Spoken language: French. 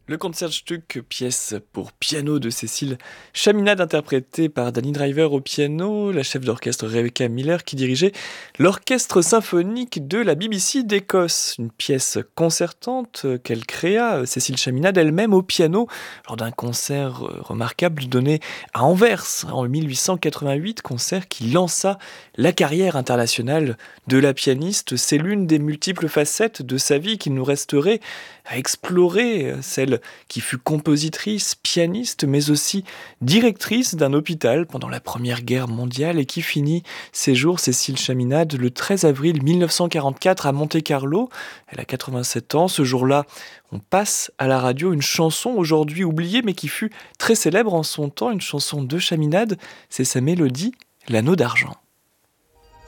Le Concertstück, pièce pour piano de Cécile Chaminade, interprétée par Danny Driver au piano, la chef d'orchestre Rebecca Miller qui dirigeait l'orchestre symphonique de la BBC d'Écosse. Une pièce concertante qu'elle créa, Cécile Chaminade, elle-même au piano, lors d'un concert remarquable donné à Anvers en 1888, concert qui lança la carrière internationale de la pianiste. C'est l'une des multiples facettes de sa vie qu'il nous resterait à explorer, celle qui fut compositrice, pianiste, mais aussi directrice d'un hôpital pendant la Première Guerre mondiale et qui finit ses jours, Cécile Chaminade, le 13 avril 1944 à Monte-Carlo. Elle a 87 ans. Ce jour-là, on passe à la radio une chanson aujourd'hui oubliée, mais qui fut très célèbre en son temps, une chanson de Chaminade. C'est sa mélodie, L'anneau d'argent.